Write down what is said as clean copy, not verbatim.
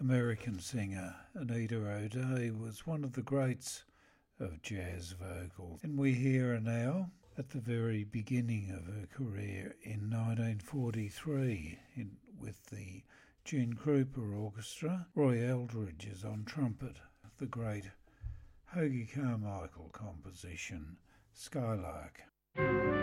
American singer Anita O'Day was one of the greats of jazz vocals, and we hear her now at the very beginning of her career in 1943 with the Gene Krupa Orchestra. Roy Eldridge is on trumpet, the great Hoagy Carmichael composition, Skylark.